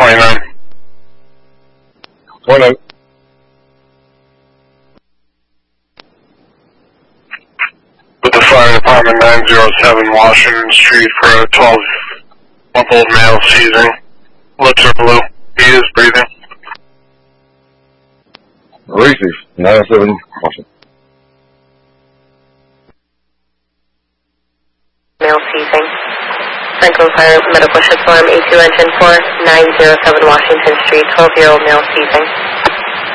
29. 29. With the fire department 907 Washington Street for a 12-month-old male seizing. Lips are blue. He is breathing. Receive. 907 Washington. Male seizing. Franklin Fire Medical Ship Alarm A2 Engine 4, 907 Washington Street, 12-year-old male seizing.